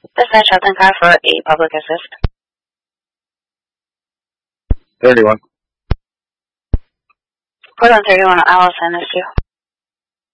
Dispatch Shelton car for a public assist. 31. Put on 31 Allison is 2.